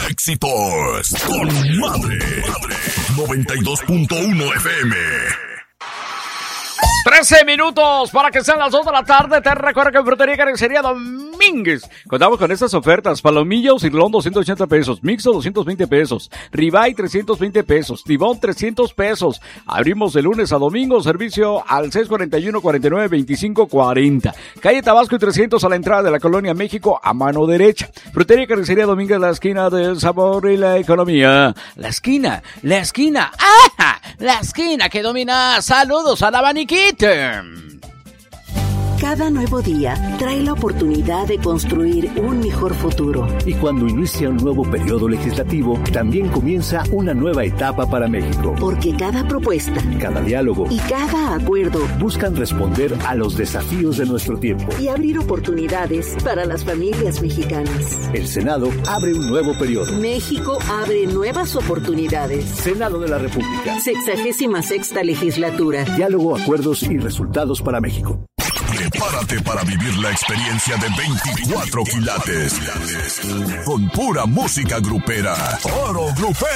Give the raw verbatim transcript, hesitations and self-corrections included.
Éxitos con madre. noventa y dos punto uno F M. trece minutos para que sean las dos de la tarde. Te recuerdo que en Frutería y Carnicería Domínguez contamos con estas ofertas: palomilla o cirlón doscientos ochenta pesos, mixto doscientos veinte pesos, ribeye trescientos veinte pesos, tibón trescientos pesos. Abrimos de lunes a domingo, servicio al seis cuarenta y uno, cuarenta y nueve, veinticinco, cuarenta. Calle Tabasco y trescientos a la entrada de la Colonia México a mano derecha. Frutería y Carnicería Domínguez, la esquina del sabor y la economía. La esquina, la esquina, ¡ah! La esquina que domina. Saludos al abaniquito. Cada nuevo día trae la oportunidad de construir un mejor futuro. Y cuando inicia un nuevo periodo legislativo, también comienza una nueva etapa para México. Porque cada propuesta, cada diálogo y cada acuerdo buscan responder a los desafíos de nuestro tiempo y abrir oportunidades para las familias mexicanas. El Senado abre un nuevo periodo. México abre nuevas oportunidades. Senado de la República. Sexagésima sexta legislatura. Diálogo, acuerdos y resultados para México. Prepárate para vivir la experiencia de veinticuatro quilates con pura música grupera. Oro Grupero.